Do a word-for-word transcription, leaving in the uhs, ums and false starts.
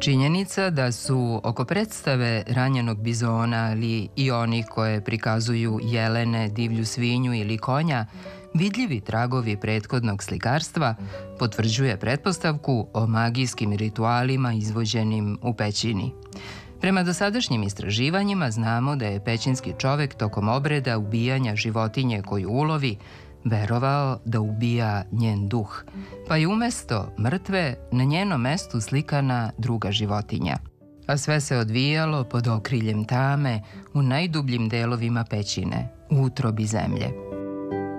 Činjenica da su oko predstave ranjenog bizona, ali i onih koje prikazuju jelene, divlju svinju ili konja, vidljivi tragovi prethodnog slikarstva, potvrđuje pretpostavku o magijskim ritualima izvođenim u pećini. Prema dosadašnjim istraživanjima znamo da je pećinski čovek tokom obreda ubijanja životinje koju ulovi verovao da ubija njen duh, pa je umesto mrtve na njenom mestu slikana druga životinja. A sve se odvijalo pod okriljem tame u najdubljim delovima pećine, u utrobi zemlje.